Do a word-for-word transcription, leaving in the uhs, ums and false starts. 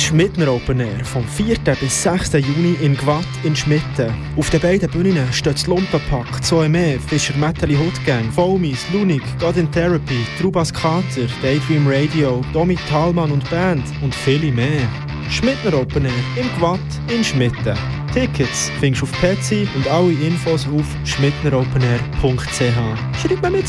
Schmidtner Open Air vom vierten bis sechsten Juni in Gwatt in Schmitten. Auf den beiden Bühnen steht das Lumpenpack, Zoeme, Fischer Metalli Hoodgang, Foamies, Lunik, God in Therapy, Trubas Kater, Daydream Radio, Domi Thalmann und Band und viele mehr. Schmidtner Open Air im Gwatt in Schmitten. Tickets findest du auf Petsy und alle Infos auf schmidtneropenair punkt c h. Schreib mir mit!